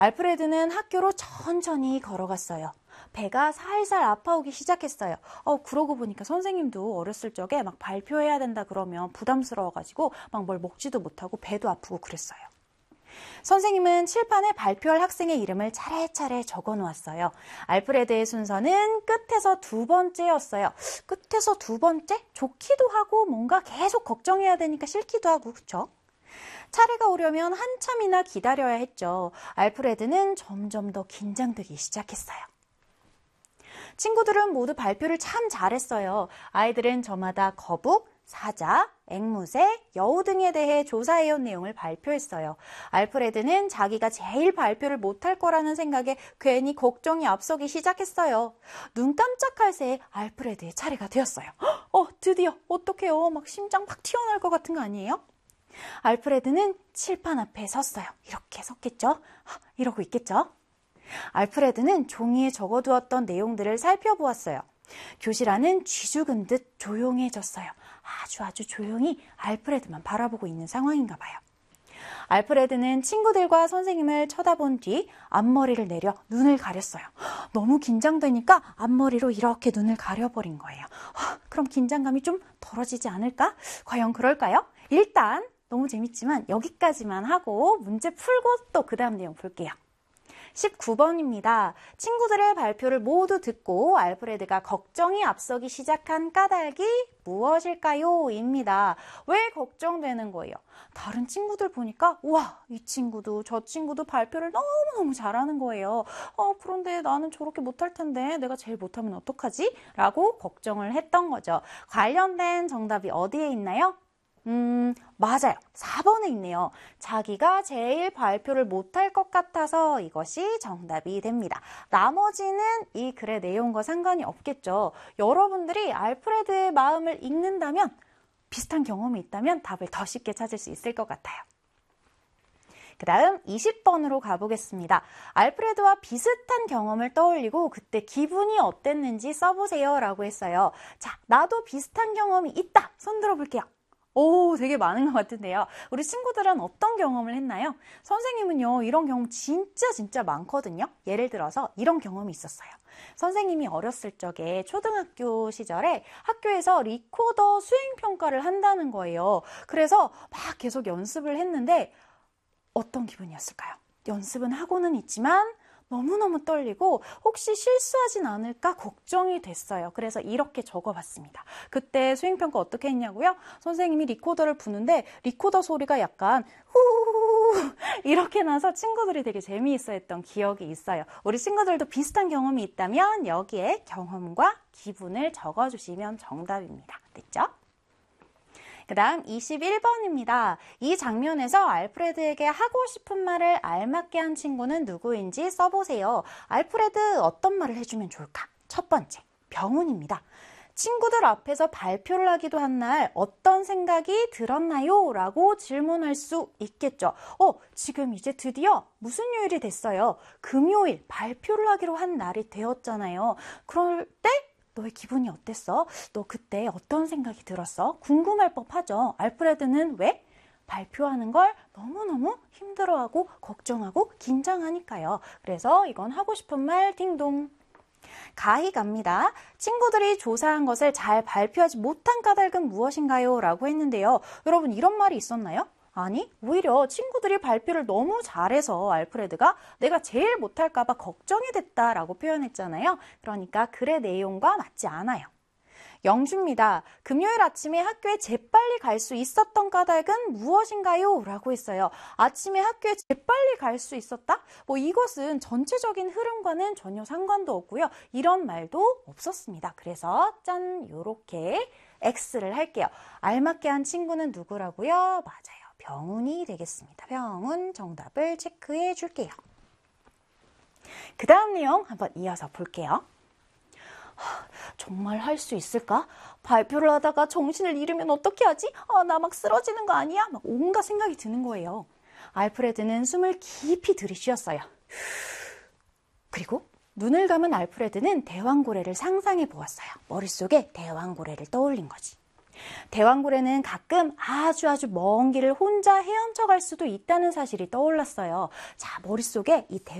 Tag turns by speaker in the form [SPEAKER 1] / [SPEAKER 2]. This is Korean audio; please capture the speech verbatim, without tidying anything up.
[SPEAKER 1] 알프레드는 학교로 천천히 걸어갔어요. 배가 살살 아파오기 시작했어요. 어, 그러고 보니까 선생님도 어렸을 적에 막 발표해야 된다 그러면 부담스러워가지고 막 뭘 먹지도 못하고 배도 아프고 그랬어요. 선생님은 칠판에 발표할 학생의 이름을 차례차례 적어 놓았어요. 알프레드의 순서는 끝에서 두 번째였어요. 끝에서 두 번째? 좋기도 하고 뭔가 계속 걱정해야 되니까 싫기도 하고, 그쵸? 차례가 오려면 한참이나 기다려야 했죠. 알프레드는 점점 더 긴장되기 시작했어요. 친구들은 모두 발표를 참 잘했어요. 아이들은 저마다 거북, 사자, 앵무새, 여우 등에 대해 조사해온 내용을 발표했어요. 알프레드는 자기가 제일 발표를 못할 거라는 생각에 괜히 걱정이 앞서기 시작했어요. 눈 깜짝할 새에 알프레드의 차례가 되었어요. 어, 드디어 어떡해요. 막 심장 팍 튀어나올 것 같은 거 아니에요? 알프레드는 칠판 앞에 섰어요. 이렇게 섰겠죠? 이러고 있겠죠? 알프레드는 종이에 적어두었던 내용들을 살펴보았어요. 교실 안은 쥐죽은 듯 조용해졌어요. 아주 아주 조용히 알프레드만 바라보고 있는 상황인가 봐요. 알프레드는 친구들과 선생님을 쳐다본 뒤 앞머리를 내려 눈을 가렸어요. 너무 긴장되니까 앞머리로 이렇게 눈을 가려버린 거예요. 그럼 긴장감이 좀 덜어지지 않을까? 과연 그럴까요? 일단 너무 재밌지만 여기까지만 하고 문제 풀고 또 그 다음 내용 볼게요. 십구 번입니다. 친구들의 발표를 모두 듣고 알프레드가 걱정이 앞서기 시작한 까닭이 무엇일까요? 입니다. 왜 걱정되는 거예요? 다른 친구들 보니까 우와, 이 친구도 저 친구도 발표를 너무너무 잘하는 거예요. 어, 그런데 나는 저렇게 못할 텐데 내가 제일 못하면 어떡하지? 라고 걱정을 했던 거죠. 관련된 정답이 어디에 있나요? 음, 맞아요. 사 번에 있네요. 자기가 제일 발표를 못할 것 같아서 이것이 정답이 됩니다. 나머지는 이 글의 내용과 상관이 없겠죠. 여러분들이 알프레드의 마음을 읽는다면, 비슷한 경험이 있다면 답을 더 쉽게 찾을 수 있을 것 같아요. 그 다음 이십 번으로 가보겠습니다. 알프레드와 비슷한 경험을 떠올리고 그때 기분이 어땠는지 써보세요 라고 했어요. 자, 나도 비슷한 경험이 있다. 손 들어볼게요. 오, 되게 많은 것 같은데요. 우리 친구들은 어떤 경험을 했나요? 선생님은요, 이런 경험 진짜 진짜 많거든요. 예를 들어서 이런 경험이 있었어요. 선생님이 어렸을 적에 초등학교 시절에 학교에서 리코더 수행평가를 한다는 거예요. 그래서 막 계속 연습을 했는데 어떤 기분이었을까요? 연습은 하고는 있지만 너무너무 떨리고 혹시 실수하진 않을까 걱정이 됐어요. 그래서 이렇게 적어봤습니다. 그때 수행평가 어떻게 했냐고요? 선생님이 리코더를 부는데 리코더 소리가 약간 후 이렇게 나서 친구들이 되게 재미있어 했던 기억이 있어요. 우리 친구들도 비슷한 경험이 있다면 여기에 경험과 기분을 적어주시면 정답입니다. 됐죠? 그 다음 이십일 번입니다. 이 장면에서 알프레드에게 하고 싶은 말을 알맞게 한 친구는 누구인지 써보세요. 알프레드 어떤 말을 해주면 좋을까? 첫 번째, 병훈입니다. 친구들 앞에서 발표를 하기도 한 날 어떤 생각이 들었나요? 라고 질문할 수 있겠죠. 어, 지금 이제 드디어 무슨 요일이 됐어요? 금요일 발표를 하기로 한 날이 되었잖아요. 그럴 때 너의 기분이 어땠어? 너 그때 어떤 생각이 들었어? 궁금할 법하죠. 알프레드는 왜? 발표하는 걸 너무너무 힘들어하고 걱정하고 긴장하니까요. 그래서 이건 하고 싶은 말 딩동. 가희 갑니다. 친구들이 조사한 것을 잘 발표하지 못한 까닭은 무엇인가요? 라고 했는데요. 여러분 이런 말이 있었나요? 아니, 오히려 친구들이 발표를 너무 잘해서 알프레드가 내가 제일 못할까 봐 걱정이 됐다라고 표현했잖아요. 그러니까 글의 내용과 맞지 않아요. 영주입니다. 금요일 아침에 학교에 재빨리 갈 수 있었던 까닭은 무엇인가요? 라고 했어요. 아침에 학교에 재빨리 갈 수 있었다? 뭐 이것은 전체적인 흐름과는 전혀 상관도 없고요. 이런 말도 없었습니다. 그래서 짠, 요렇게 X를 할게요. 알맞게 한 친구는 누구라고요? 맞아요. 병훈이 되겠습니다. 병훈 정답을 체크해 줄게요. 그 다음 내용 한번 이어서 볼게요. 정말 할 수 있을까? 발표를 하다가 정신을 잃으면 어떻게 하지? 아, 나 막 쓰러지는 거 아니야? 막 온갖 생각이 드는 거예요. 알프레드는 숨을 깊이 들이쉬었어요. 그리고 눈을 감은 알프레드는 대왕고래를 상상해 보았어요. 머릿속에 대왕고래를 떠올린 거지. 대왕고래는 가끔 아주 아주 먼 길을 혼자 헤엄쳐 갈 수도 있다는 사실이 떠올랐어요. 자, 머릿속에 이